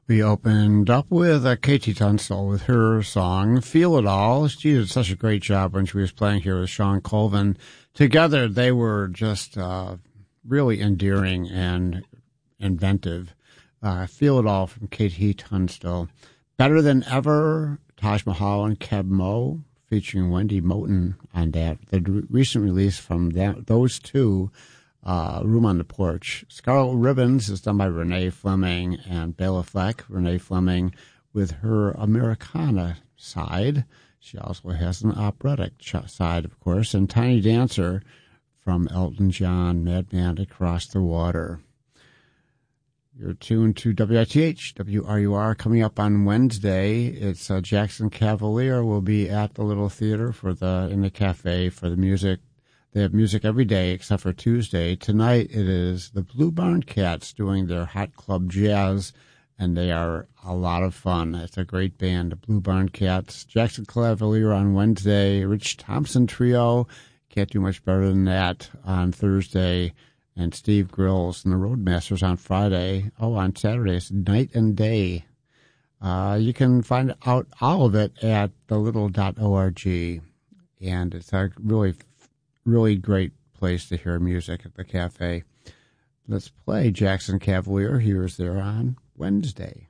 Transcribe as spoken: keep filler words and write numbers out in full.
We opened up with uh, Katie Tunstall with her song, Feel It All. She did such a great job when she was playing here with Sean Colvin. Together, they were just uh, really endearing and inventive. Uh, Feel It All from Katie Tunstall. Better Than Ever, Taj Mahal and Keb Mo, featuring Wendy Moten on that. The re- recent release from that, those two, Uh, Room on the Porch. Scarlet Ribbons is done by Renee Fleming and Bela Fleck. Renee Fleming with her Americana side. She also has an operatic side, of course. And Tiny Dancer from Elton John, Madman Across the Water. You're tuned to W I T H, W R U R. Coming up on Wednesday, it's uh, Jackson Cavalier will be at the Little Theater for the in the cafe for the music. They have music every day except for Tuesday. Tonight it is the Blue Barn Cats doing their Hot Club Jazz, and they are a lot of fun. It's a great band, the Blue Barn Cats. Jackson Cavalier on Wednesday, Rich Thompson Trio, can't do much better than that, on Thursday, and Steve Grills and the Roadmasters on Friday. Oh, on Saturday it's Night and Day. Uh, you can find out all of it at the little dot org, and it's a really Really great place to hear music at the cafe. Let's play Jackson Cavalier. Here's there on Wednesday.